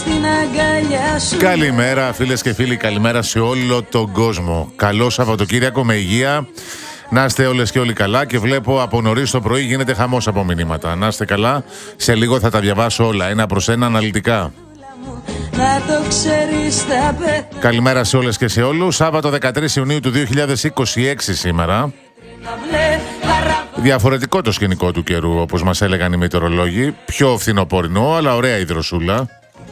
Καλημέρα φίλες και φίλοι, καλημέρα σε όλο τον κόσμο. Καλό Σαββατοκύριακο με υγεία. Να είστε όλες και όλοι καλά και βλέπω από νωρίς το πρωί γίνεται χαμός από μηνύματα. Να είστε καλά, σε λίγο θα τα διαβάσω όλα, ένα προς ένα αναλυτικά. Καλημέρα σε όλες και σε όλους. Σάββατο 13 Ιουνίου του 2026 σήμερα. Διαφορετικό το σκηνικό του καιρού, όπως μας έλεγαν οι μετεωρολόγοι. Πιο φθινοπορεινό, αλλά ωραία η δροσούλα.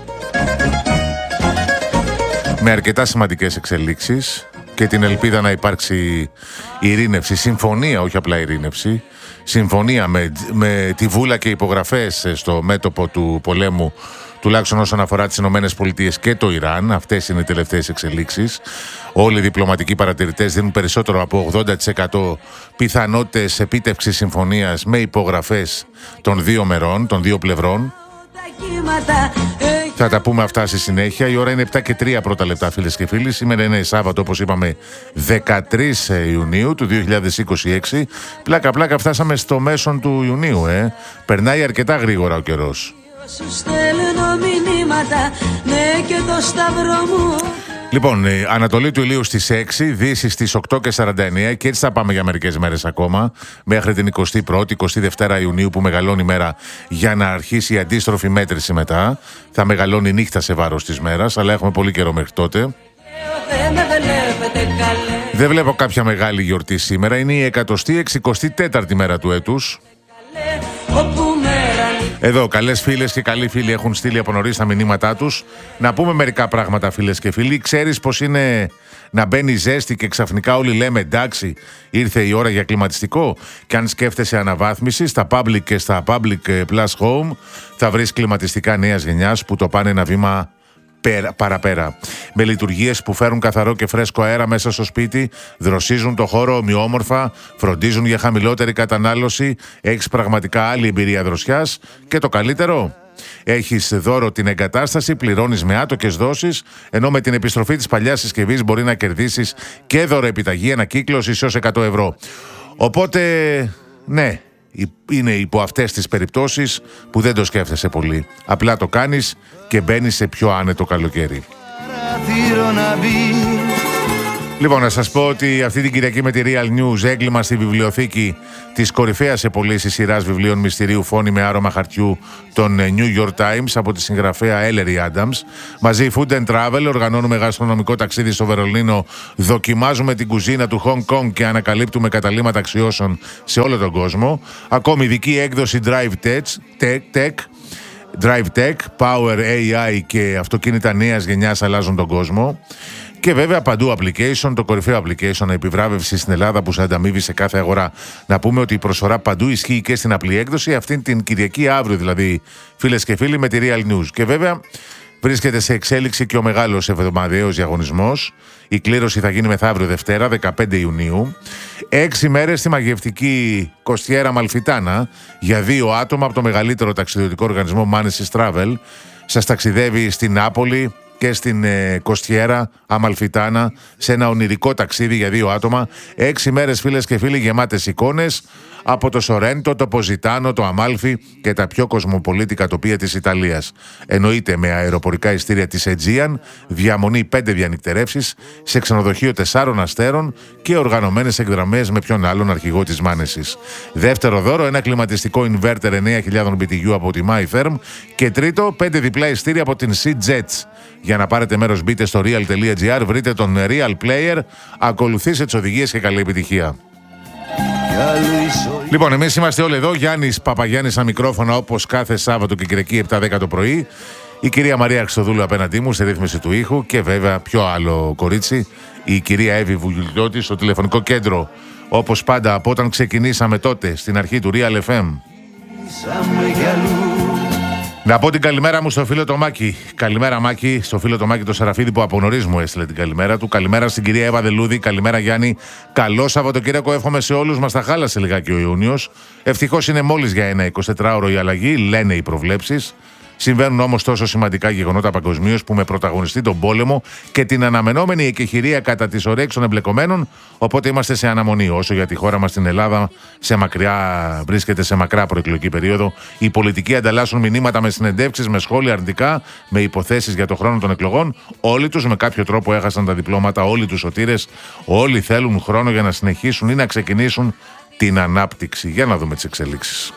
Με αρκετά σημαντικές εξελίξεις και την ελπίδα να υπάρξει ειρήνευση, συμφωνία, όχι απλά ειρήνευση, συμφωνία με τη βούλα και υπογραφές στο μέτωπο του πολέμου, τουλάχιστον όσον αφορά τις ΗΠΑ και το Ιράν. Αυτές είναι οι τελευταίες εξελίξεις. Όλοι οι διπλωματικοί παρατηρητές δίνουν περισσότερο από 80% πιθανότητες επίτευξης συμφωνίας με υπογραφές των δύο μερών, των δύο πλευρών. Θα τα πούμε αυτά στη συνέχεια. Η ώρα είναι 7 και 3 πρώτα λεπτά, φίλες και φίλοι. Σήμερα είναι Σάββατο, όπως είπαμε, 13 Ιουνίου του 2026. Πλάκα φτάσαμε στο μέσον του Ιουνίου, Περνάει αρκετά γρήγορα ο καιρός. Λοιπόν, Ανατολή του ηλίου στις 6, Δύση στις 8 και 49 και έτσι θα πάμε για μερικές μέρες ακόμα, μέχρι την 21η, 22η Ιουνίου που μεγαλώνει η μέρα για να αρχίσει η αντίστροφη μέτρηση μετά. Θα μεγαλώνει η νύχτα σε βάρος της μέρας, αλλά έχουμε πολύ καιρό μέχρι τότε. Δεν βλέπω κάποια μεγάλη γιορτή σήμερα, είναι η 164η μέρα του έτους. Εδώ, καλές φίλες και καλοί φίλοι έχουν στείλει από νωρίς τα μηνύματά τους. Να πούμε μερικά πράγματα, φίλες και φίλοι. Ξέρεις πως είναι να μπαίνει ζέστη και ξαφνικά όλοι λέμε εντάξει, ήρθε η ώρα για κλιματιστικό? Και αν σκέφτεσαι αναβάθμιση, στα public και στα public plus home θα βρεις κλιματιστικά νέας γενιάς που το πάνε ένα βήμα παραπέρα. Με λειτουργίες που φέρουν καθαρό και φρέσκο αέρα μέσα στο σπίτι, δροσίζουν το χώρο ομοιόμορφα, φροντίζουν για χαμηλότερη κατανάλωση, έχεις πραγματικά άλλη εμπειρία δροσιάς και το καλύτερο, έχεις δώρο την εγκατάσταση, πληρώνεις με άτοκες δόσεις, ενώ με την επιστροφή της παλιάς συσκευής μπορεί να κερδίσεις και δώρο επιταγή ανακύκλωσης έως 100 ευρώ. Οπότε, ναι, είναι υπό αυτές τις περιπτώσεις που δεν το σκέφτεσαι πολύ. Απλά το κάνεις και μπαίνεις σε πιο άνετο καλοκαίρι. Λοιπόν, να σας πω ότι αυτή την Κυριακή με τη Real News έγκλημα στη βιβλιοθήκη της κορυφαίας σε πωλήσεις σειράς βιβλίων μυστηρίου Φόνοι με άρωμα χαρτιού των New York Times από τη συγγραφέα Ellery Adams. Μαζί Food and Travel, οργανώνουμε γαστρονομικό ταξίδι στο Βερολίνο, δοκιμάζουμε την κουζίνα του Hong Kong και ανακαλύπτουμε καταλύματα αξιώσεων σε όλο τον κόσμο. Ακόμη ειδική έκδοση Drive Tech, Power AI και αυτοκίνητα νέας γενιάς αλλάζουν τον κόσμο. Και βέβαια παντού application, το κορυφαίο application επιβράβευση στην Ελλάδα που σε ανταμείβει σε κάθε αγορά. Να πούμε ότι η προσφορά παντού ισχύει και στην απλή έκδοση, αυτήν την Κυριακή αύριο δηλαδή, φίλες και φίλοι, με τη Real News. Και βέβαια βρίσκεται σε εξέλιξη και ο μεγάλος εβδομαδιαίος διαγωνισμός. Η κλήρωση θα γίνει μεθαύριο Δευτέρα, 15 Ιουνίου. 6 μέρες στη μαγευτική Κοστιέρα Αμαλφιτάνα για 2 άτομα από το μεγαλύτερο ταξιδιωτικό οργανισμό Manesis Travel. Σας ταξιδεύει στην Νάπολη και στην Κοστιέρα Αμαλφιτάνα σε ένα ονειρικό ταξίδι για 2 άτομα. 6 μέρες, φίλες και φίλοι, γεμάτες εικόνες από το Σορέντο, το Ποζιτάνο, το Αμάλφι και τα πιο κοσμοπολίτικα τοπία της Ιταλίας. Εννοείται με αεροπορικά ειστήρια της Aegean, διαμονή 5 διανυκτερεύσεις σε ξενοδοχείο 4 αστέρων και οργανωμένες εκδραμές με ποιον άλλον αρχηγό της Μάνεσης. Δεύτερο δώρο, ένα κλιματιστικό inverter 9.000 BTU από τη MyTherm και τρίτο, 5 διπλά ειστήρια από την SeaJets. Για να πάρετε μέρος μπείτε στο real.gr, βρείτε τον Real Player, ακολουθήστε τις οδηγίες και καλή επιτυχία. Λοιπόν, εμείς είμαστε όλοι εδώ. Γιάννης Παπαγιάννης στα μικρόφωνα, όπως κάθε Σάββατο και Κυριακή 7-10 το πρωί. Η κυρία Μαρία Χριστοδούλου απέναντί μου σε ρύθμιση του ήχου και βέβαια πιο άλλο κορίτσι, η κυρία Εύη Βουγιουλιώτη στο τηλεφωνικό κέντρο. Όπως πάντα από όταν ξεκινήσαμε τότε στην αρχή του Real FM. Να πω την καλημέρα μου στο φίλο το Μάκη. Καλημέρα, Μάκη, στο φίλο το Μάκη το Σαραφίδη που από νωρίς μου έστειλε την καλημέρα του. Καλημέρα στην κυρία Εύα Δελούδη. Καλημέρα, Γιάννη. Καλό Σαββατοκύριακο εύχομαι σε όλους. Μας τα χάλασε λιγάκι ο Ιούνιος. Ευτυχώς είναι μόλις για ένα 24ωρο η αλλαγή, λένε οι προβλέψεις. Συμβαίνουν όμως τόσο σημαντικά γεγονότα παγκοσμίως που με πρωταγωνιστή τον πόλεμο και την αναμενόμενη εκεχηρία κατά της ορέξης των εμπλεκομένων, οπότε είμαστε σε αναμονή. Όσο για τη χώρα μας στην Ελλάδα βρίσκεται σε μακρά προεκλογική περίοδο, οι πολιτικοί ανταλλάσσουν μηνύματα με συνεντεύξεις, με σχόλια αρνητικά, με υποθέσεις για το χρόνο των εκλογών. Όλοι τους με κάποιο τρόπο έχασαν τα διπλώματα, όλοι τους σωτήρες, όλοι θέλουν χρόνο για να συνεχίσουν ή να ξεκινήσουν την ανάπτυξη. Για να δούμε τις εξελίξεις.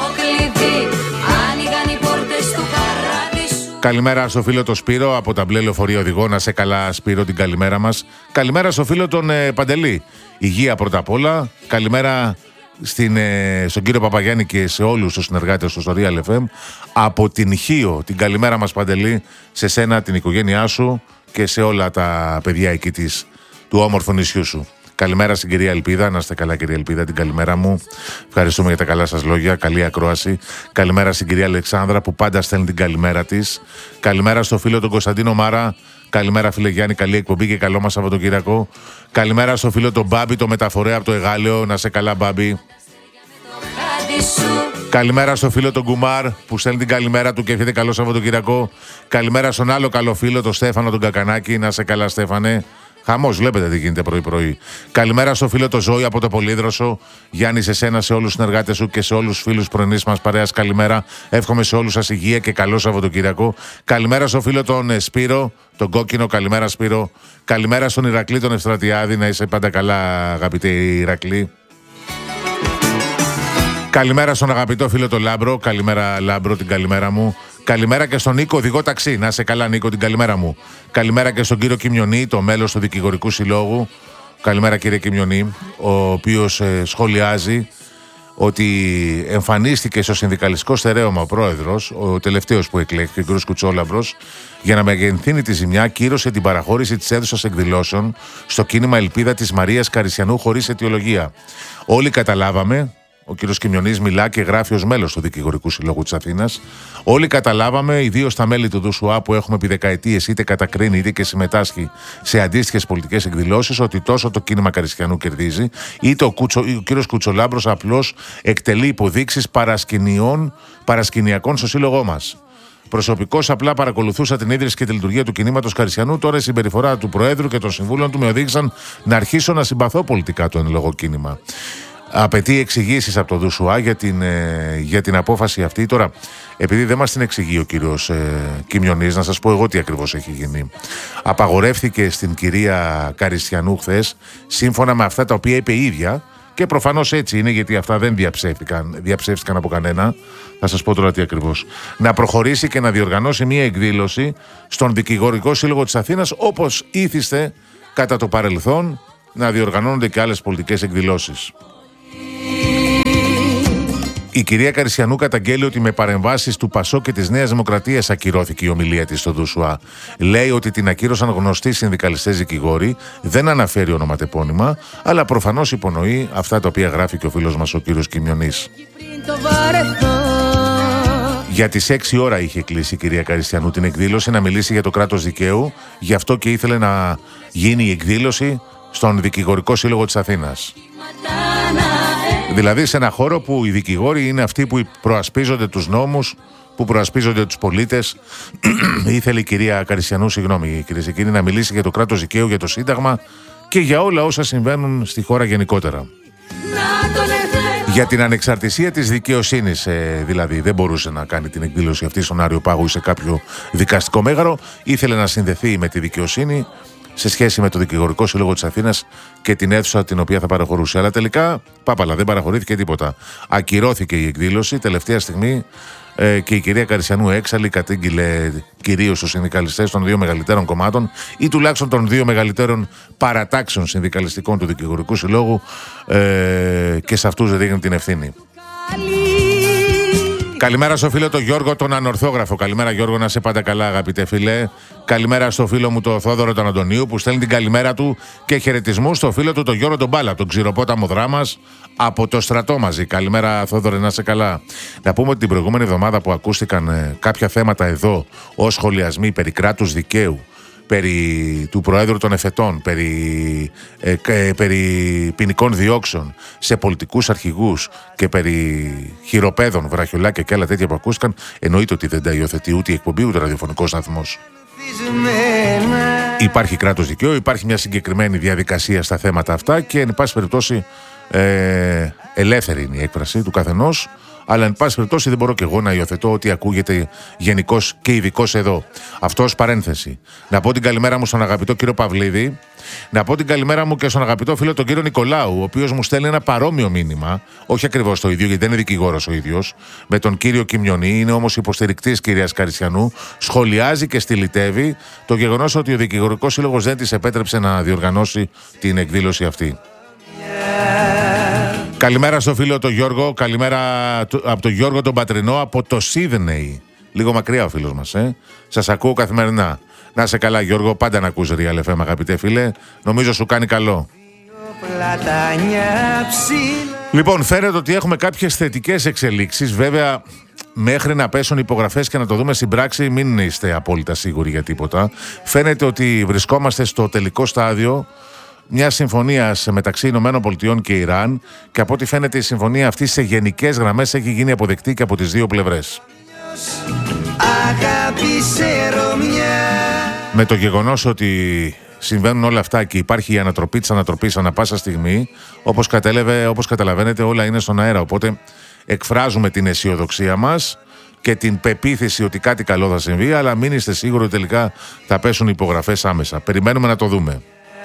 Καλημέρα στο φίλο τον Σπύρο από τα μπλε λεωφορεία οδηγό. Να σε καλά, Σπύρο, την καλημέρα μας. Καλημέρα στο φίλο τον Παντελή. Υγεία πρώτα απ' όλα. Καλημέρα στον κύριο Παπαγιάννη και σε όλους τους συνεργάτες του στο Real FM. Από την Χίο, την καλημέρα μας, Παντελή, σε σένα, την οικογένειά σου και σε όλα τα παιδιά εκεί του όμορφου νησιού σου. Καλημέρα στην κυρία Ελπίδα. Να είστε καλά, κυρία Ελπίδα, την καλημέρα μου. Ευχαριστούμε για τα καλά σας λόγια. Καλή ακρόαση. Καλημέρα στην κυρία Αλεξάνδρα που πάντα στέλνει την καλημέρα της. Καλημέρα στο φίλο τον Κωνσταντίνο Μάρα. Καλημέρα, φίλε Γιάννη. Καλή εκπομπή και καλό μας Σαββατοκύριακο. Καλημέρα στο φίλο τον Μπάμπη, το μεταφορέα από το Εγάλεο. Να σε καλά, Μπάμπη. Καλημέρα στο φίλο τον Κουμάρ που στέλνει την καλημέρα του και εύχεται καλό Σαββατοκύριακο. Καλημέρα στον άλλο καλό φίλο, τον Στέφανο τον Κακανάκη. Να σε καλά, Στέφανε. Χαμός, βλέπετε τι γίνεται πρωί-πρωί. Καλημέρα στο φίλο το Ζώη από το Πολύδροσο. Γιάννη, σε σένα, σε όλους τους συνεργάτες σου και σε όλους τους φίλους πρωινής μας παρέας. Καλημέρα. Εύχομαι σε όλους σας υγεία και καλό Σαββατοκύριακο. Καλημέρα στο φίλο τον Σπύρο, τον Κόκκινο. Καλημέρα, Σπύρο. Καλημέρα στον Ηρακλή τον Ευστρατιάδη. Να είσαι πάντα καλά, αγαπητέ Ηρακλή. Καλημέρα στον αγαπητό φίλο τον Λάμπρο. Καλημέρα, Λάμπρο, την καλημέρα μου. Καλημέρα και στον Νίκο, οδηγό ταξί. Να σε καλά, Νίκο, την καλημέρα μου. Καλημέρα και στον κύριο Κιμιονή, το μέλος του Δικηγορικού Συλλόγου. Καλημέρα, κύριε Κιμιονή, ο οποίος σχολιάζει ότι εμφανίστηκε στο συνδικαλιστικό στερέωμα ο πρόεδρος, ο τελευταίος που εκλέχθηκε, ο κ. Κουτσόλαμπρος, για να μεγενθύνει τη ζημιά, κύρωσε την παραχώρηση της αίθουσας εκδηλώσεων στο κίνημα Ελπίδα της Μαρίας Καρισιανού χωρίς αιτιολογία. Όλοι καταλάβαμε. Ο κ. Κιμιονής μιλά και γράφει ως μέλος του Δικηγορικού Συλλόγου της Αθήνας. Όλοι καταλάβαμε, ιδίως τα μέλη του ΔΟΣΟΑ που έχουμε επί δεκαετίες είτε κατακρίνει είτε και συμμετάσχει σε αντίστοιχες πολιτικές εκδηλώσεις, ότι τόσο το κίνημα Καρισιανού κερδίζει, είτε ο κ. Κουτσολάμπρος απλώς εκτελεί υποδείξεις παρασκηνιακών στο σύλλογό μας. Προσωπικώς απλά παρακολουθούσα την ίδρυση και τη λειτουργία του κινήματος Καρισιανού. Τώρα η συμπεριφορά του Προέδρου και των συμβούλων του με οδήγησαν να αρχίσω να συμπαθώ πολιτικά το εν λόγω κίνημα. Απαιτεί εξηγήσεις από το ΔΟΣΟΑ για την απόφαση αυτή. Τώρα, επειδή δεν μας την εξηγεί ο κύριος Κιμιονής, να σας πω εγώ τι ακριβώς έχει γίνει. Απαγορεύθηκε στην κυρία Καρισιανού χθες, σύμφωνα με αυτά τα οποία είπε η ίδια, και προφανώς έτσι είναι, γιατί αυτά δεν διαψεύστηκαν από κανένα. Θα σας πω τώρα τι ακριβώς. Να προχωρήσει και να διοργανώσει μια εκδήλωση στον Δικηγορικό Σύλλογο της Αθήνας, όπως ήθιστε κατά το παρελθόν να διοργανώνονται και άλλες πολιτικές εκδηλώσεις. Η κυρία Καρισιανού καταγγέλει ότι με παρεμβάσεις του ΠΑΣΟΚ και της Νέας Δημοκρατίας ακυρώθηκε η ομιλία της στο ΔΟΣΟΑ. Λέει ότι την ακύρωσαν γνωστοί συνδικαλιστές δικηγόροι, δεν αναφέρει ονοματεπώνυμα, αλλά προφανώς υπονοεί αυτά τα οποία γράφει και ο φίλος μας ο κύριος Κιμιονής. Για τις 6 ώρα είχε κλείσει η κυρία Καρισιανού την εκδήλωση να μιλήσει για το κράτος δικαίου, γι' αυτό και ήθελε να γίνει η εκδήλωση στον Δικηγορικό Σύλλογο της Αθήνας. Δηλαδή σε ένα χώρο που οι δικηγόροι είναι αυτοί που προασπίζονται τους νόμους, που προασπίζονται τους πολίτες. Ήθελε η κυρία Καρισιανού, συγγνώμη κυρίες και κύριοι, να μιλήσει για το κράτος δικαίου, για το Σύνταγμα και για όλα όσα συμβαίνουν στη χώρα γενικότερα. Για την ανεξαρτησία της δικαιοσύνης, δηλαδή δεν μπορούσε να κάνει την εκδήλωση αυτή στον Άριο Πάγο ή σε κάποιο δικαστικό μέγαρο. Ήθελε να συνδεθεί με τη δικαιοσύνη σε σχέση με το Δικηγορικό Σύλλογο της Αθήνας και την αίθουσα την οποία θα παραχωρούσε. Αλλά τελικά, πάπαλα, δεν παραχωρήθηκε τίποτα. Ακυρώθηκε η εκδήλωση τελευταία στιγμή και η κυρία Καρισιανού έξαλλη κατήγγειλε κυρίως στους συνδικαλιστές των 2 μεγαλύτερων κομμάτων ή τουλάχιστον των 2 μεγαλύτερων παρατάξεων συνδικαλιστικών του Δικηγορικού Συλλόγου και σε αυτούς ρίχνει την ευθύνη. Καλημέρα στο φίλο τον Γιώργο τον Ανορθόγραφο. Καλημέρα Γιώργο, να είσαι πάντα καλά αγαπητέ φίλε. Καλημέρα στο φίλο μου τον Θόδωρο τον Αντωνίου που στέλνει την καλημέρα του και χαιρετισμού στο φίλο του τον Γιώργο τον Μπάλα, τον ξηροπόταμο δράμας από το στρατό μαζί. Καλημέρα Θόδωρε, να είσαι καλά. Να πούμε ότι την προηγούμενη εβδομάδα που ακούστηκαν κάποια θέματα εδώ ως σχολιασμοί περί κράτους δικαίου, του Προέδρου των Εφετών, περί ποινικών διώξεων σε πολιτικούς αρχηγούς και περί χειροπέδων, βραχιολάκια και άλλα τέτοια που ακούστηκαν, εννοείται ότι δεν τα υιοθετεί ούτε η εκπομπή ούτε ο ραδιοφωνικός σταθμός. Υπάρχει κράτος δικαίου, υπάρχει μια συγκεκριμένη διαδικασία στα θέματα αυτά και εν πάση περιπτώσει ελεύθερη είναι η έκφραση του καθενός, αλλά εν πάση περιπτώσει δεν μπορώ και εγώ να υιοθετώ ότι ακούγεται γενικός και ειδικός εδώ. Αυτό ως παρένθεση. Να πω την καλημέρα μου στον αγαπητό κύριο Παυλίδη, να πω την καλημέρα μου και στον αγαπητό φίλο τον κύριο Νικολάου, ο οποίος μου στέλνει ένα παρόμοιο μήνυμα, όχι ακριβώς το ίδιο γιατί δεν είναι δικηγόρος ο ίδιος, με τον κύριο Κιμιονή, είναι όμως υποστηρικτής κυρίας Καρισιανού, σχολιάζει και στυλιτεύει το γεγονός ότι ο δικηγορικός σύλλογος δεν της επέτρεψε να διοργανώσει την εκδήλωση αυτή. Καλημέρα στο φίλο τον Γιώργο, καλημέρα από τον Γιώργο τον Πατρινό από το Σίδνεϊ. Λίγο μακριά ο φίλος μας, Σας ακούω καθημερινά. Να σε καλά Γιώργο, πάντα να ακούς Real FM αγαπητέ φίλε, νομίζω σου κάνει καλό. Λοιπόν, φαίνεται ότι έχουμε κάποιες θετικές εξελίξεις, βέβαια μέχρι να πέσουν υπογραφές και να το δούμε στην πράξη μην είστε απόλυτα σίγουροι για τίποτα. Φαίνεται ότι βρισκόμαστε στο τελικό στάδιο μια συμφωνία μεταξύ Ηνωμένων Πολιτειών και Ιράν και από ό,τι φαίνεται η συμφωνία αυτή σε γενικές γραμμές έχει γίνει αποδεκτή και από τις δύο πλευρές. Με το γεγονός ότι συμβαίνουν όλα αυτά και υπάρχει η ανατροπή της ανατροπής ανά πάσα στιγμή, όπως καταλαβαίνετε όλα είναι στον αέρα, οπότε εκφράζουμε την αισιοδοξία μας και την πεποίθηση ότι κάτι καλό θα συμβεί, αλλά μην είστε σίγουροι ότι τελικά θα πέσουν υπογραφές άμεσα. Περιμένουμε να το δούμε.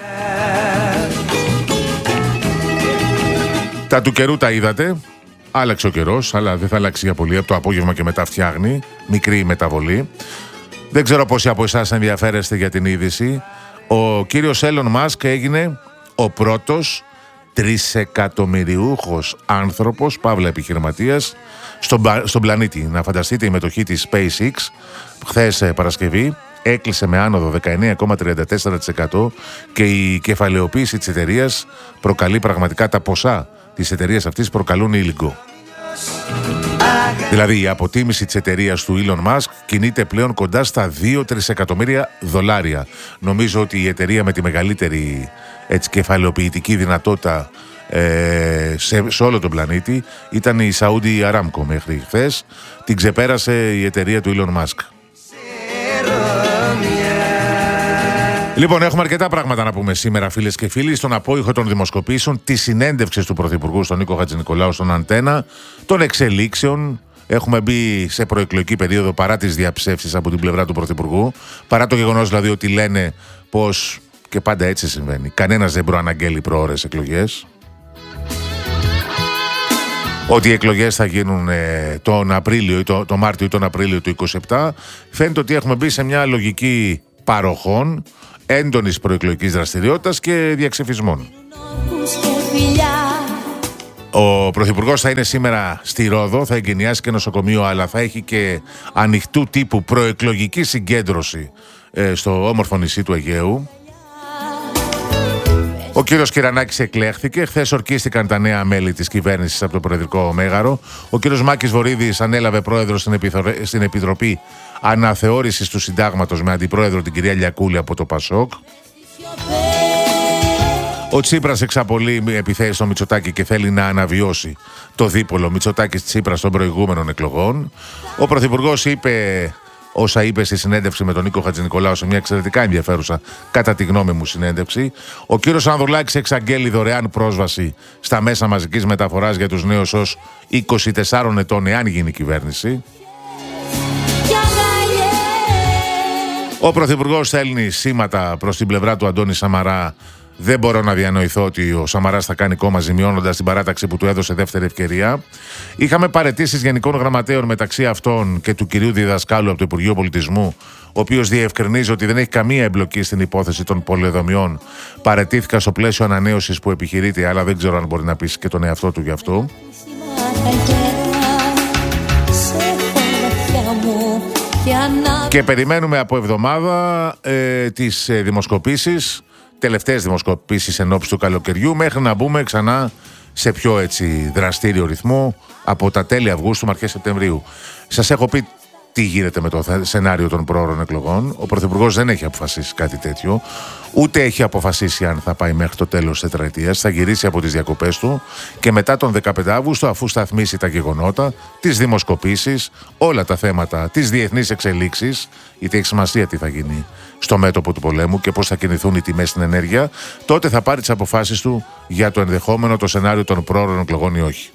Τα του καιρού τα είδατε. Άλλαξε ο καιρός, αλλά δεν θα αλλάξει για πολύ. Από το απόγευμα και μετά φτιάχνει. Μικρή μεταβολή. Δεν ξέρω πόσοι από εσάς ενδιαφέρεστε για την είδηση. Ο κύριος Έλλον Μάσκ έγινε ο πρώτος τρισεκατομμυριούχος άνθρωπος, παύλα επιχειρηματίας, στον πλανήτη. Να φανταστείτε η μετοχή της SpaceX χθες Παρασκευή έκλεισε με άνοδο 19,34% και η κεφαλαιοποίηση της εταιρείας προκαλεί πραγματικά τα ποσά της εταιρείας αυτής προκαλούν ήλιγκο. Δηλαδή η αποτίμηση της εταιρείας του Elon Musk κινείται πλέον κοντά στα 2 τρισεκατομμύρια δολάρια. Νομίζω ότι η εταιρεία με τη μεγαλύτερη κεφαλαιοποιητική δυνατότητα σε όλο τον πλανήτη ήταν η Saudi Aramco μέχρι χθες. Την ξεπέρασε η εταιρεία του Elon Musk. Λοιπόν, έχουμε αρκετά πράγματα να πούμε σήμερα, φίλες και φίλοι, στον απόϊχο των δημοσκοπήσεων, τη συνέντευξη του Πρωθυπουργού στον Νίκο Χατζηνικολάου στον Αντένα, των εξελίξεων. Έχουμε μπει σε προεκλογική περίοδο παρά τις διαψεύσεις από την πλευρά του Πρωθυπουργού, παρά το γεγονός δηλαδή ότι λένε πως, και πάντα έτσι συμβαίνει, κανένας δεν προαναγγέλει προώρες εκλογές. Ότι οι εκλογές θα γίνουν τον Απρίλιο ή το Μάρτιο ή τον Απρίλιο του 2027. Φαίνεται ότι έχουμε μπει σε μια λογική παροχών, έντονης προεκλογικής δραστηριότητας και διαξεφισμών. Ο Πρωθυπουργός θα είναι σήμερα στη Ρόδο, θα εγκαινιάσει και νοσοκομείο, αλλά θα έχει και ανοιχτού τύπου προεκλογική συγκέντρωση στο όμορφο νησί του Αιγαίου. Ο κύριος Κυρανάκης εκλέχθηκε. Χθες ορκίστηκαν τα νέα μέλη της κυβέρνησης από το Προεδρικό Μέγαρο. Ο κύριος Μάκης Βορίδης ανέλαβε πρόεδρο στην Επιτροπή Αναθεώρησης του Συντάγματος με αντιπρόεδρο την κυρία Λιακούλη από το ΠΑΣΟΚ. Ο Τσίπρας εξαπολύει επιθέσεις στο Μητσοτάκη και θέλει να αναβιώσει το δίπολο Μητσοτάκης-Τσίπρας των προηγούμενων εκλογών. Ο Πρωθυπουργός είπε όσα είπε στη συνέντευξη με τον Νίκο Χατζηνικολάου σε μια εξαιρετικά ενδιαφέρουσα, κατά τη γνώμη μου, συνέντευξη. Ο κύριος Ανδρουλάκης εξαγγέλει δωρεάν πρόσβαση στα μέσα μαζικής μεταφοράς για τους νέους ως 24 ετών, εάν γίνει κυβέρνηση. Ο Πρωθυπουργός στέλνει σήματα προς την πλευρά του Αντώνη Σαμαρά. Δεν μπορώ να διανοηθώ ότι ο Σαμαράς θα κάνει κόμμα ζημιώνοντας την παράταξη που του έδωσε δεύτερη ευκαιρία. Είχαμε παραιτήσεις γενικών γραμματέων μεταξύ αυτών και του κυρίου Διδασκάλου από το Υπουργείο Πολιτισμού, ο οποίος διευκρινίζει ότι δεν έχει καμία εμπλοκή στην υπόθεση των πολεοδομιών. Παραιτήθηκα στο πλαίσιο ανανέωσης που επιχειρείται, αλλά δεν ξέρω αν μπορεί να πείσει και τον εαυτό του γι' αυτό. Και περιμένουμε από εβδομάδα τις δημοσκοπήσεις, τελευταίες δημοσκοπήσεις εν ώψη του καλοκαιριού, μέχρι να μπούμε ξανά σε πιο δραστήριο ρυθμό από τα τέλη Αυγούστου με αρχές Σεπτεμβρίου. Σας έχω πει τι γίνεται με το σενάριο των προώρων εκλογών. Ο Πρωθυπουργός δεν έχει αποφασίσει κάτι τέτοιο. Ούτε έχει αποφασίσει αν θα πάει μέχρι το τέλος της τετραετίας. Θα γυρίσει από τις διακοπές του και μετά τον 15 Αύγουστο, αφού σταθμίσει τα γεγονότα, τις δημοσκοπήσεις, όλα τα θέματα, τις διεθνείς εξελίξεις, είτε έχει σημασία τι θα γίνει στο μέτωπο του πολέμου και πώς θα κινηθούν οι τιμές στην ενέργεια, τότε θα πάρει τις αποφάσεις του για το ενδεχόμενο το σενάριο των προώρων εκλογών ή όχι.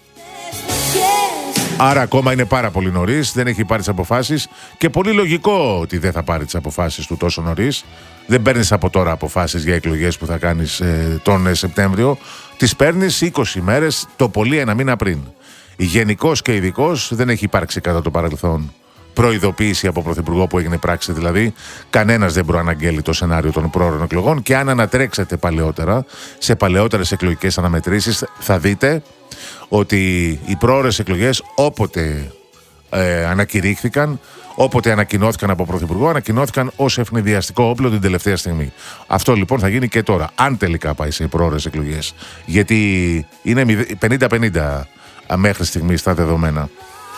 Άρα ακόμα είναι πάρα πολύ νωρίς, δεν έχει πάρει τις αποφάσεις και πολύ λογικό ότι δεν θα πάρει τις αποφάσεις του τόσο νωρίς. Δεν παίρνεις από τώρα αποφάσεις για εκλογές που θα κάνεις τον Σεπτέμβριο. Τις παίρνεις 20 μέρες, το πολύ ένα μήνα πριν. Γενικός και ειδικός δεν έχει υπάρξει κατά το παρελθόν προειδοποίηση από Πρωθυπουργό που έγινε πράξη, δηλαδή κανένας δεν προαναγγέλει το σενάριο των προώρων εκλογών και αν ανατρέξετε παλαιότερα, σε παλαιότερες εκλογικές αναμετρήσεις, θα δείτε ότι οι προώρες εκλογές όποτε ανακηρύχθηκαν, όποτε ανακοινώθηκαν από Πρωθυπουργό, ανακοινώθηκαν ως ευνηδιαστικό όπλο την τελευταία στιγμή. Αυτό λοιπόν θα γίνει και τώρα, αν τελικά πάει σε προώρες εκλογές. Γιατί είναι 50-50 μέχρι στιγμής τα δεδομένα.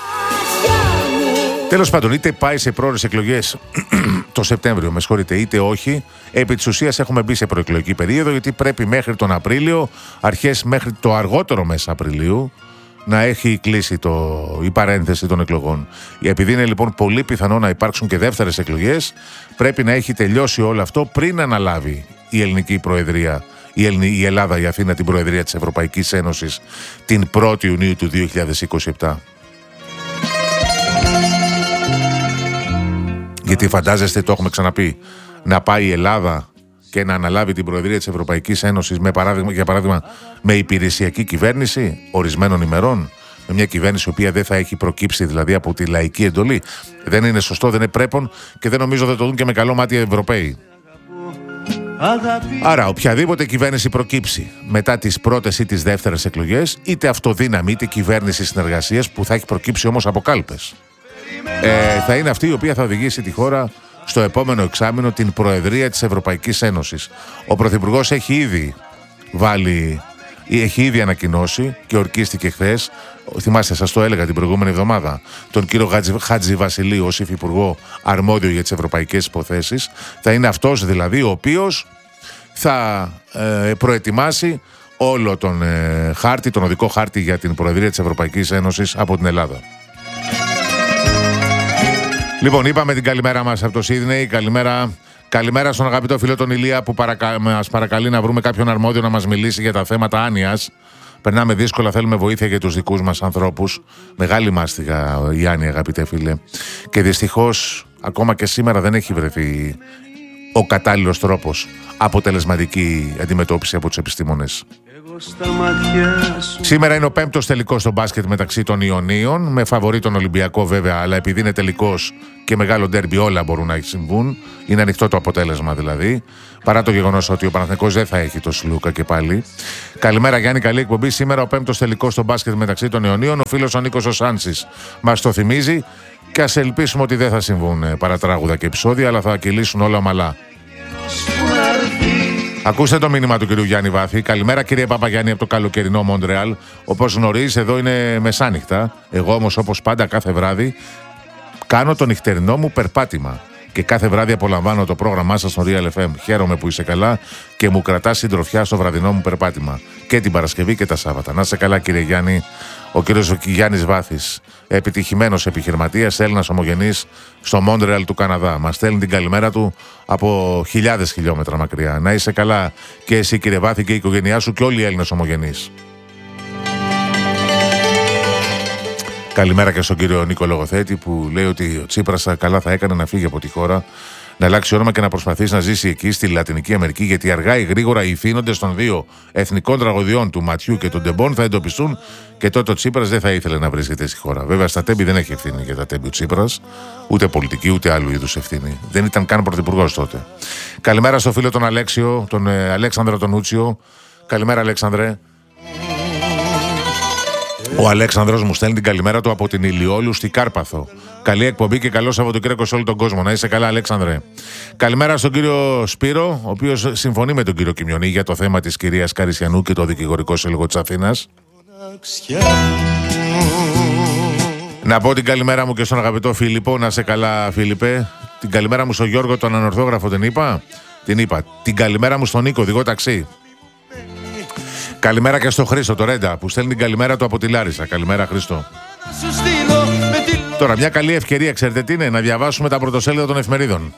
Τέλος πάντων, είτε πάει σε προώρες εκλογές το Σεπτέμβριο, με συγχωρείτε, είτε όχι, επί της ουσίας έχουμε μπει σε προεκλογική περίοδο, γιατί πρέπει μέχρι τον Απρίλιο, αρχές μέχρι το αργότερο μέσα Απριλίου, να έχει κλείσει η παρένθεση των εκλογών. Επειδή είναι λοιπόν πολύ πιθανό να υπάρξουν και δεύτερες εκλογές, πρέπει να έχει τελειώσει όλο αυτό πριν αναλάβει η ελληνική προεδρία, η Ελλάδα, η Αθήνα, την προεδρία της Ευρωπαϊκής Ένωσης την 1η Ιουνίου του 2027. Γιατί φαντάζεστε, το έχουμε ξαναπεί, να πάει η Ελλάδα και να αναλάβει την Προεδρία της Ευρωπαϊκής Ένωσης για παράδειγμα με υπηρεσιακή κυβέρνηση ορισμένων ημερών, με μια κυβέρνηση η οποία δεν θα έχει προκύψει δηλαδή από τη λαϊκή εντολή. Δεν είναι σωστό, δεν είναι πρέπον και δεν νομίζω θα το δουν και με καλό μάτι οι Ευρωπαίοι. Άρα οποιαδήποτε κυβέρνηση προκύψει μετά τις πρώτες ή τις δεύτερες εκλογές, είτε αυτοδύναμη είτε κυβέρνηση συνεργασίας που θα έχει προκύψει όμως από κάλπες, θα είναι αυτή η οποία θα οδηγήσει τη χώρα στο επόμενο εξάμηνο την Προεδρία της Ευρωπαϊκής Ένωσης. Ο Πρωθυπουργός έχει ήδη ανακοινώσει και ορκίστηκε χθες, θυμάστε, σας το έλεγα την προηγούμενη εβδομάδα, τον κύριο Χατζηβασιλείου ως υφυπουργό αρμόδιο για τις ευρωπαϊκές υποθέσεις. Θα είναι αυτός δηλαδή ο οποίος θα προετοιμάσει όλο τον τον οδικό χάρτη για την Προεδρία της Ευρωπαϊκής Ένωσης από την Ελλάδα. Λοιπόν, είπαμε την καλημέρα μας από το Σίδνεϊ. Καλημέρα στον αγαπητό φίλο τον Ηλία που μας παρακαλεί να βρούμε κάποιον αρμόδιο να μας μιλήσει για τα θέματα άνοιας. Περνάμε δύσκολα, θέλουμε βοήθεια για τους δικούς μας ανθρώπους. Μεγάλη μάστιγα η άνοια, αγαπητέ φίλε. Και δυστυχώς ακόμα και σήμερα δεν έχει βρεθεί ο κατάλληλος τρόπος αποτελεσματική αντιμετώπιση από τους επιστήμονες. Σήμερα είναι ο 5ος τελικός στο μπάσκετ μεταξύ των Ιωνίων, με φαβορί τον Ολυμπιακό βέβαια, αλλά επειδή είναι τελικός και μεγάλο ντέρμπι όλα μπορούν να συμβούν. Είναι ανοιχτό το αποτέλεσμα δηλαδή, παρά το γεγονός ότι ο Παναθηναϊκός δεν θα έχει το Σλούκα και πάλι. Καλημέρα Γιάννη, καλή εκπομπή. Σήμερα ο 5ος τελικός στο μπάσκετ μεταξύ των Ιωνίων. Ο φίλος ο Νίκος ο Σάνσης μας το θυμίζει και ας ελπίσουμε ότι δεν θα συμβούν παρατράγουδα και επεισόδια, αλλά θα κυλήσουν όλα ομαλά. Ακούστε το μήνυμα του κυρίου Γιάννη Βάθη. Καλημέρα κύριε Παπαγιάννη από το καλοκαιρινό Μοντρεάλ. Όπως γνωρίζεις, εδώ είναι μεσάνυχτα. Εγώ όμως, όπως πάντα, κάθε βράδυ κάνω το νυχτερινό μου περπάτημα. Και κάθε βράδυ απολαμβάνω το πρόγραμμά σας στο Real FM. Χαίρομαι που είσαι καλά και μου κρατάς συντροφιά στο βραδινό μου περπάτημα. Και την Παρασκευή και τα Σάββατα. Να είσαι καλά κύριε Γιάννη. Ο κύριος Γιάννης Βάθης, επιτυχημένος επιχειρηματίας, Έλληνας ομογενής στο Μόντρεαλ του Καναδά. Μας στέλνει την καλημέρα του από χιλιάδες χιλιόμετρα μακριά. Να είσαι καλά και εσύ κύριε Βάθη και η οικογένειά σου και όλοι οι Έλληνες ομογενείς. Καλημέρα και στον κύριο Νίκο Λογοθέτη που λέει ότι ο Τσίπρας καλά θα έκανε να φύγει από τη χώρα, να αλλάξει όνομα και να προσπαθήσει να ζήσει εκεί στη Λατινική Αμερική, γιατί αργά ή γρήγορα οι ηθήνοντες των δύο εθνικών τραγωδιών του Ματιού και του Ντεμπόν θα εντοπιστούν και τότε ο Τσίπρας δεν θα ήθελε να βρίσκεται στη χώρα. Βέβαια, στα τέμπη δεν έχει ευθύνη για τα τέμπη ο Τσίπρας, ούτε πολιτική ούτε άλλου είδους ευθύνη. Δεν ήταν καν πρωθυπουργός τότε. Καλημέρα στο φίλο τον Αλέξιο, τον Αλέξανδρο τον Ούτσιο. Καλημέρα, Αλέξανδρε. Ο Αλέξανδρος μου στέλνει την καλημέρα του από την Ηλιόλου στη Κάρπαθο. Καλή εκπομπή και καλό Σαββατοκύριακο σε όλο τον κόσμο. Να είσαι καλά, Αλέξανδρε. Καλημέρα στον κύριο Σπύρο, ο οποίος συμφωνεί με τον κύριο Κιμιονή για το θέμα της κυρίας Καρισιανού και το δικηγορικό σύλλογο της Αθήνας. Να πω την καλημέρα μου και στον αγαπητό Φίλιππο. Να σε καλά, Φίλιππε. Την καλημέρα μου στον Γιώργο, τον ανορθόγραφο, την είπα. Την είπα. Την καλημέρα μου στον Νίκο, οδηγό ταξί. Καλημέρα και στον Χρήστο, το Ρέντα, που στέλνει την καλημέρα του από τη Λάρισα. Καλημέρα, Χρήστο. Τώρα, μια καλή ευκαιρία, ξέρετε τι είναι, να διαβάσουμε τα πρωτοσέλιδα των εφημερίδων.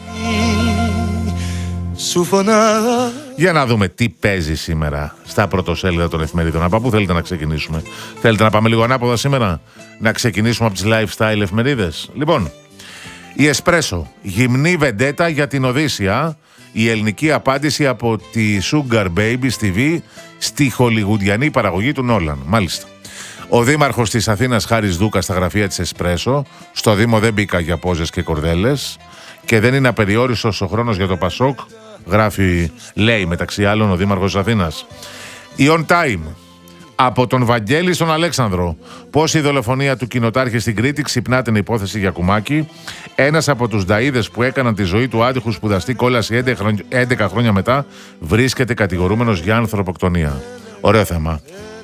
Για να δούμε τι παίζει σήμερα στα πρωτοσέλιδα των εφημερίδων. Από πού θέλετε να ξεκινήσουμε? Θέλετε να πάμε λίγο ανάποδα σήμερα? Να ξεκινήσουμε από τις lifestyle εφημερίδες? Λοιπόν, η Εσπρέσο, γυμνή βεντέτα για την Οδύσσια. Η ελληνική απάντηση από τη Sugar Babies TV στη χολιγουντιανή παραγωγή του Νόλαν. Μάλιστα. Ο δήμαρχος της Αθήνας Χάρης Δούκας στα γραφεία της Εσπρέσο. Στο Δήμο δεν μπήκα για πόζες και κορδέλες και δεν είναι απεριόριστος ο χρόνος για το Πασόκ. Γράφει, λέει μεταξύ άλλων ο δήμαρχος της Αθήνας. Η On Time. Από τον Βαγγέλη στον Αλέξανδρο. Πώς η δολοφονία του κοινοτάρχη στην Κρήτη ξυπνά την υπόθεση για κουμάκι. Ένας από τους νταΐδες που έκαναν τη ζωή του άτυχου σπουδαστή κόλαση 11 χρόνια μετά βρίσκεται κατηγορούμενος για ανθρωποκτονία. Ωραίο θέμα.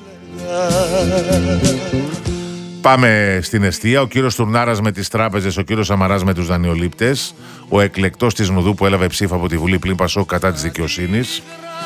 Πάμε στην εστία. Ο κύριος Τουρνάρας με τις τράπεζες, ο κύριος Σαμαράς με τους δανειολήπτες. Ο εκλεκτός της Νουδού που έλαβε ψήφο από τη Βουλή πλην Πασόκ κατά της δικαιοσύνης.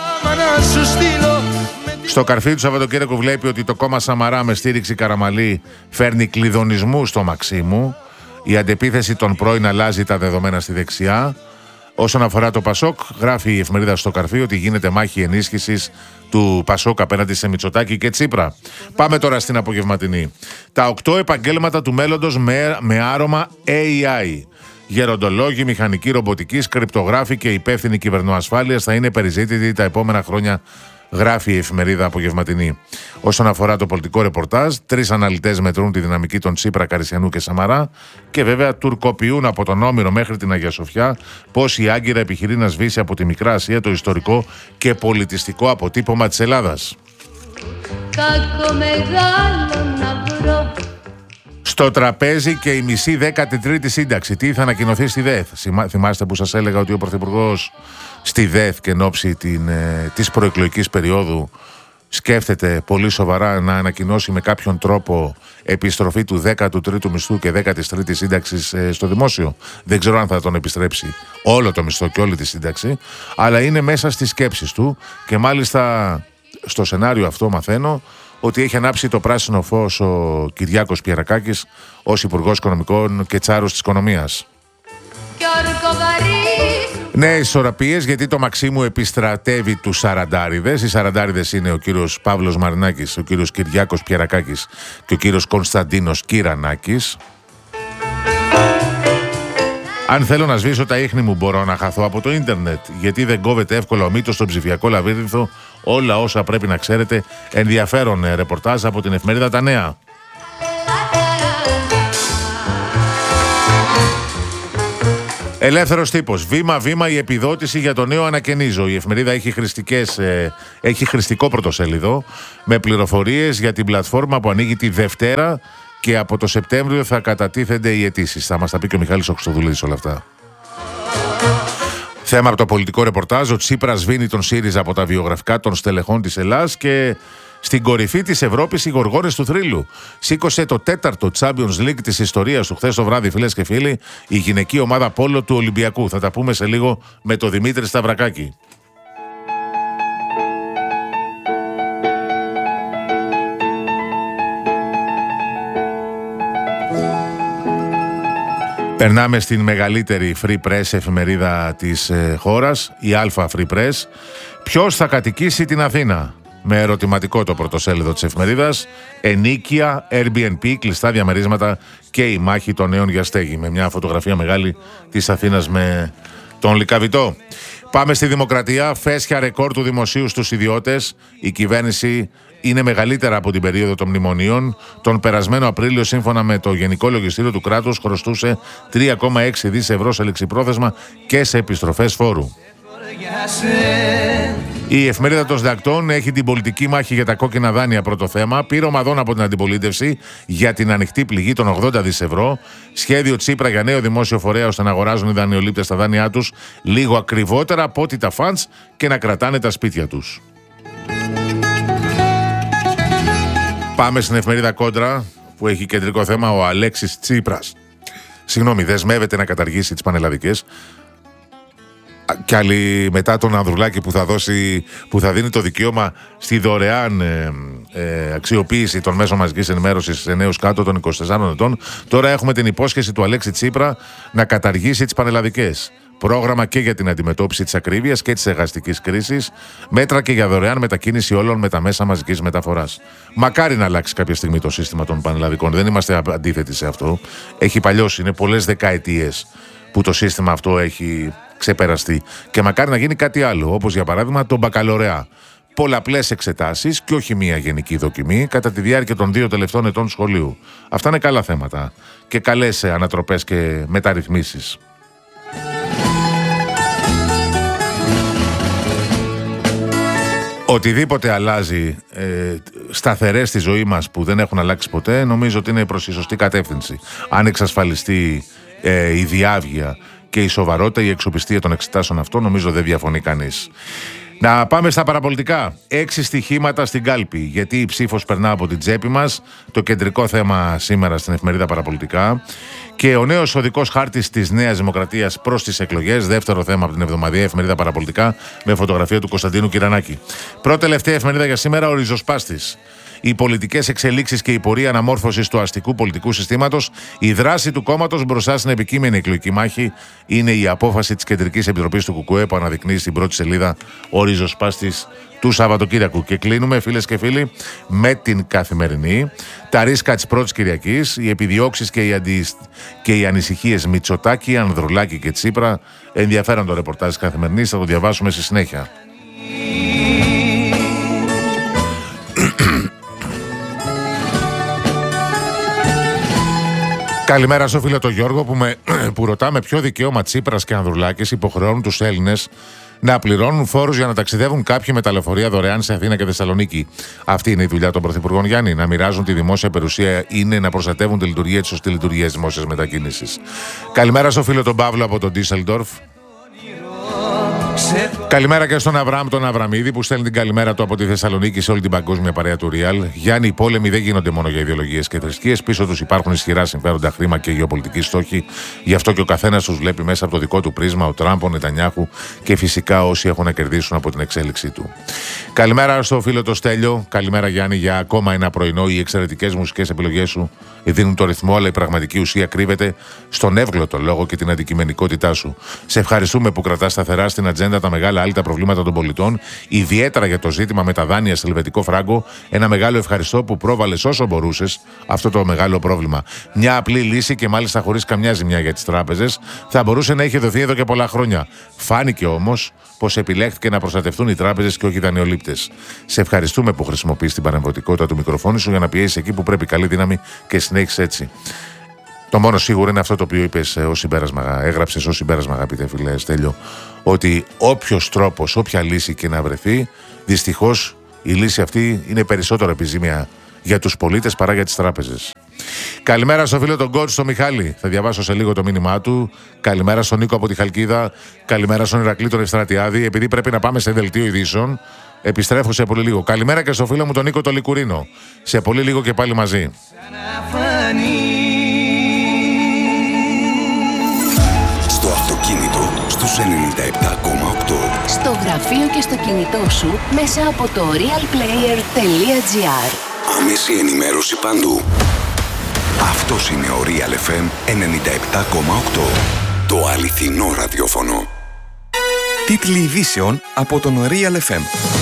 Στο καρφί του Σαββατοκύριακου βλέπει ότι το κόμμα Σαμαρά με στήριξη Καραμαλή φέρνει κλειδονισμού στο Μαξίμου. Η αντεπίθεση των πρώην αλλάζει τα δεδομένα στη δεξιά. Όσον αφορά το Πασόκ, γράφει η εφημερίδα στο καρφί ότι γίνεται μάχη ενίσχυσης του Πασόκ απέναντι σε Μητσοτάκη και Τσίπρα. Πάμε τώρα στην απογευματινή. Τα 8 επαγγέλματα του μέλλοντος με άρωμα AI. Γεροντολόγοι, μηχανικοί ρομποτικής, κρυπτογράφοι και υπεύθυνοι κυβερνοασφάλειας θα είναι περιζήτητοι τα επόμενα χρόνια, γράφει η εφημερίδα απογευματινή. Όσον αφορά το πολιτικό ρεπορτάζ, 3 αναλυτές μετρούν τη δυναμική των Τσίπρα, Καρισιανού και Σαμαρά και βέβαια τουρκοποιούν από τον Όμηρο μέχρι την Αγία Σοφιά πώς η Άγκυρα επιχειρεί να σβήσει από τη Μικρά Ασία το ιστορικό και πολιτιστικό αποτύπωμα της Ελλάδας. Στο τραπέζι και η μισή 13η σύνταξη. Τι θα ανακοινωθεί στη ΔΕΘ? Θυμάστε που σας έλεγα ότι ο Πρωθυπουργός στη ΔΕΘ και εν ώψη της προεκλογικής περίοδου σκέφτεται πολύ σοβαρά να ανακοινώσει με κάποιον τρόπο επιστροφή του 13ου μισθού και 13ης σύνταξης στο δημόσιο. Δεν ξέρω αν θα τον επιστρέψει όλο το μισθό και όλη τη σύνταξη, αλλά είναι μέσα στις σκέψεις του και μάλιστα στο σενάριο αυτό μαθαίνω ότι έχει ανάψει το πράσινο φως ο Κυριάκος Πιερακάκης ως Υπουργός Οικονομικών και Τσάρος της Οικονομίας. Νέες ισορροπίες, γιατί το Μαξίμου επιστρατεύει τους Σαραντάριδες. Οι Σαραντάριδες είναι ο κύριος Παύλος Μαρινάκης, ο κύριος Κυριάκος Πιερακάκης και ο κύριος Κωνσταντίνος Κυρανάκης. Αν θέλω να σβήσω τα ίχνη μου, μπορώ να χαθώ από το ίντερνετ. Γιατί δεν κόβεται εύκολα ο μύτος στον ψηφιακό λαβύρινθο. Όλα όσα πρέπει να ξέρετε. Ενδιαφέρον ρεπορτάζ από την εφημερίδα Τα Νέα. Ελεύθερος τύπος. Βήμα-βήμα η επιδότηση για το νέο ανακαινίζω. Η εφημερίδα έχει χρηστικό πρωτοσέλιδο με πληροφορίες για την πλατφόρμα που ανοίγει τη Δευτέρα και από το Σεπτέμβριο θα κατατίθενται οι αιτήσεις. Θα μας τα πει και ο Μιχάλης ο Χρυστοδουλίδης όλα αυτά. Θέμα από το πολιτικό ρεπορτάζ. Ο Τσίπρας σβήνει τον ΣΥΡΙΖΑ από τα βιογραφικά των στελεχών της Ελλάδας και στην κορυφή της Ευρώπης οι γοργόνες του θρύλου. Σήκωσε το 4ο Champions League της ιστορίας του χθες το βράδυ, φίλες και φίλοι, η γυναική ομάδα πόλο του Ολυμπιακού. Θα τα πούμε σε λίγο με τον Δημήτρη Σταυρακάκη. Περνάμε στην μεγαλύτερη Free Press εφημερίδα της χώρας, η Αλφα Free Press. Ποιος θα κατοικήσει την Αθήνα? Με ερωτηματικό το πρωτοσέλιδο της εφημερίδας. Ενοίκια, Airbnb, κλειστά διαμερίσματα και η μάχη των νέων για στέγη. Με μια φωτογραφία μεγάλη της Αθήνας με τον Λυκαβητό. Πάμε στη Δημοκρατία. Φέσια ρεκόρ του δημοσίου στους ιδιώτες. Η κυβέρνηση είναι μεγαλύτερα από την περίοδο των μνημονίων. Τον περασμένο Απρίλιο, σύμφωνα με το Γενικό Λογιστήριο του κράτους, χρωστούσε 3,6 δις ευρώ σε ληξιπρόθεσμα και σε επιστροφές φόρου. Η εφημερίδα των συντακτών έχει την πολιτική μάχη για τα κόκκινα δάνεια πρώτο θέμα. Πήρε ομαδών από την αντιπολίτευση για την ανοιχτή πληγή των 80 δις ευρώ. Σχέδιο Τσίπρα για νέο δημόσιο φορέα ώστε να αγοράζουν οι δανειολήπτες τα δάνειά τους λίγο ακριβότερα από ό,τι τα φαντς και να κρατάνε τα σπίτια τους. Πάμε στην εφημερίδα Κόντρα, που έχει κεντρικό θέμα ο Αλέξης Τσίπρας. Συγγνώμη, δεσμεύεται να καταργήσει τις πανελλαδικές. Κι άλλοι μετά τον Ανδρουλάκη που θα δίνει το δικαίωμα στη δωρεάν αξιοποίηση των μέσων μαζικής ενημέρωσης σε νέους κάτω των 24 ετών. Τώρα έχουμε την υπόσχεση του Αλέξη Τσίπρα να καταργήσει τις πανελλαδικές. Πρόγραμμα και για την αντιμετώπιση της ακρίβειας και της εργαστικής κρίσης. Μέτρα και για δωρεάν μετακίνηση όλων με τα μέσα μαζικής μεταφοράς. Μακάρι να αλλάξει κάποια στιγμή το σύστημα των πανελλαδικών. Δεν είμαστε αντίθετοι σε αυτό. Έχει παλιώσει, είναι πολλές δεκαετίες που το σύστημα αυτό έχει ξεπεραστεί. Και μακάρι να γίνει κάτι άλλο, όπως για παράδειγμα το μπακαλωρεά. Πολλαπλές εξετάσεις και όχι μία γενική δοκιμή κατά τη διάρκεια των 2 τελευταίων ετών σχολείου. Αυτά είναι καλά θέματα και καλές ανατροπές και μεταρρυθμίσεις. Οτιδήποτε αλλάζει σταθερές στη ζωή μας που δεν έχουν αλλάξει ποτέ, νομίζω ότι είναι προς τη σωστή κατεύθυνση. Αν εξασφαλιστεί η διάβγεια και η σοβαρότητα, η εξοπιστία των εξετάσεων αυτών, νομίζω δεν διαφωνεί κανείς. Να πάμε στα παραπολιτικά. 6 στοιχήματα στην κάλπη, γιατί η ψήφος περνά από την τσέπη μας. Το κεντρικό θέμα σήμερα στην εφημερίδα Παραπολιτικά. Και ο νέος οδικός χάρτης της Νέας Δημοκρατίας προς τις εκλογές. Δεύτερο θέμα από την εβδομαδιαία εφημερίδα Παραπολιτικά, με φωτογραφία του Κωνσταντίνου Κυρανάκη. Πρώτη τελευταία εφημερίδα για σήμερα, ο ριζοσπάστης. Οι πολιτικές εξελίξεις και η πορεία αναμόρφωσης του αστικού πολιτικού συστήματος, η δράση του κόμματος μπροστά στην επικείμενη εκλογική μάχη, είναι η απόφαση της Κεντρικής Επιτροπής του ΚΚΕ που αναδεικνύει στην πρώτη σελίδα ο ριζοσπάστης του Σαββατοκύριακου. Και κλείνουμε, φίλες και φίλοι, με την Καθημερινή. Τα ρίσκα της πρώτης Κυριακής, οι επιδιώξεις και οι ανησυχίες Μητσοτάκη, Ανδρουλάκη και Τσίπρα. Ενδιαφέρον το ρεπορτάζ της Καθημερινής, θα το διαβάσουμε στη συνέχεια. Καλημέρα στο φίλο τον Γιώργο που ρωτά με ποιο δικαίωμα Τσίπρας και Ανδρουλάκης υποχρεώνουν τους Έλληνες να πληρώνουν φόρους για να ταξιδεύουν κάποιοι με τα λεωφορεία δωρεάν σε Αθήνα και Θεσσαλονίκη. Αυτή είναι η δουλειά των πρωθυπουργών, Γιάννη. Να μοιράζουν τη δημόσια περιουσία είναι να προστατεύουν τη σωστή λειτουργία της δημόσιας μετακίνησης. Καλημέρα στο φίλο τον Παύλο από τον Ντίσσελντορφ. Καλημέρα και στον Αβραάμ τον Αβραμίδη που στέλνει την καλημέρα του από τη Θεσσαλονίκη σε όλη την παγκόσμια παρέα του Real. Γιάννη, οι πόλεμοι δεν γίνονται μόνο για ιδεολογίες και θρησκείες. Πίσω τους υπάρχουν ισχυρά συμφέροντα, χρήμα και γεωπολιτικοί στόχοι. Γι' αυτό και ο καθένας τους βλέπει μέσα από το δικό του πρίσμα, ο Τραμπ, ο Νετανιάχου και φυσικά όσοι έχουν να κερδίσουν από την εξέλιξή του. Καλημέρα στο φίλο το Στέλιο. Καλημέρα Γιάννη για ακόμα ένα πρωινό. Οι εξαιρετικές μουσικές επιλογές σου δίνουν το ρυθμό, αλλά η πραγματική ουσία κρύβεται στον εύγλωτο λόγο και την αντικειμενικότητά σου. Σε ευχαριστούμε που κρατάς σταθερά στην ατζέντα τα μεγάλα άλλη τα προβλήματα των πολιτών, ιδιαίτερα για το ζήτημα με τα δάνεια σε ελβετικό φράγκο. Ένα μεγάλο ευχαριστώ που πρόβαλες όσο μπορούσες αυτό το μεγάλο πρόβλημα. Μια απλή λύση και μάλιστα χωρίς καμιά ζημιά για τις τράπεζες θα μπορούσε να είχε δοθεί εδώ και πολλά χρόνια. Φάνηκε όμως πως επιλέχθηκε να προστατευτούν οι τράπεζες και όχι οι δανειολήπτες. Σε ευχαριστούμε που χρησιμοποιείς την παρεμβατικότητα του μικροφόνου σου για να πιέσεις εκεί που πρέπει. Καλή δύναμη και συνέχισε έτσι. Το μόνο σίγουρο είναι αυτό το οποίο είπες ως συμπέρασμα, έγραψες ως συμπέρασμα, αγαπητέ φίλε Στέλιο, ότι όποιος τρόπος, όποια λύση και να βρεθεί, δυστυχώς η λύση αυτή είναι περισσότερο επιζήμια για τους πολίτες παρά για τις τράπεζες. Καλημέρα στο φίλο τον Κότ, στο Μιχάλη. Θα διαβάσω σε λίγο το μήνυμά του. Καλημέρα στον Νίκο από τη Χαλκίδα. Καλημέρα στον Ηρακλή τον Ευστρατιάδη. Επειδή πρέπει να πάμε σε δελτίο ειδήσεων, επιστρέφω σε πολύ λίγο. Καλημέρα και στο φίλο μου τον Νίκο τον Λικουρίνο. Σε πολύ λίγο και πάλι μαζί. Στο αυτοκίνητο στους 97,8. Στο γραφείο και στο κινητό σου μέσα από το realplayer.gr. Άμεση ενημέρωση παντού. Αυτός είναι ο Real FM 97,8. Το αληθινό ραδιόφωνο. Τίτλοι ειδήσεων από τον Real FM.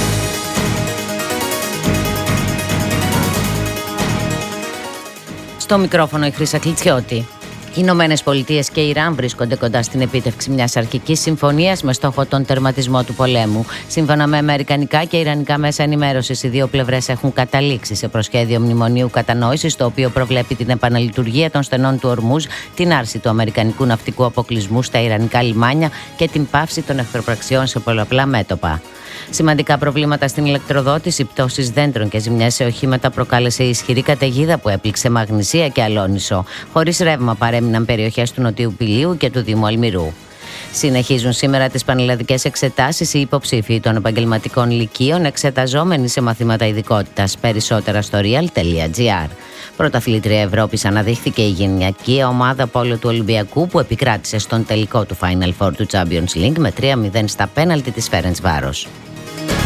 Στο μικρόφωνο η Χρύσα Κλιτσιώτη. Οι Ηνωμένες Πολιτείες και η Ιράν βρίσκονται κοντά στην επίτευξη μιας αρχικής συμφωνίας με στόχο τον τερματισμό του πολέμου. Σύμφωνα με αμερικανικά και ιρανικά μέσα ενημέρωσης, οι δύο πλευρές έχουν καταλήξει σε προσχέδιο μνημονίου κατανόησης, το οποίο προβλέπει την επαναλειτουργία των στενών του Ορμούζ, την άρση του αμερικανικού ναυτικού αποκλεισμού στα ιρανικά λιμάνια και την πάυση των εχθροπραξιών σε πολλαπλά μέτωπα. Σημαντικά προβλήματα στην ηλεκτροδότηση, πτώσεις δέντρων και ζημιές σε οχήματα προκάλεσε η ισχυρή καταιγίδα που έπληξε Μαγνησία και Αλόνισο. Χωρίς ρεύμα παρέμειναν περιοχές του Νοτιού Πηλίου και του Δήμου Αλμυρού. Συνεχίζουν σήμερα τις πανελλαδικές εξετάσεις οι υποψήφοι των επαγγελματικών λυκείων εξεταζόμενοι σε μαθήματα ειδικότητας. Περισσότερα στο real.gr. Πρωταθλήτρια Ευρώπης αναδείχθηκε η γενιακή ομάδα πόλο του Ολυμπιακού που επικράτησε στον τελικό του Final Four του Champions League με 3-0 στα πέναλτι της Φέρεντσβάρος.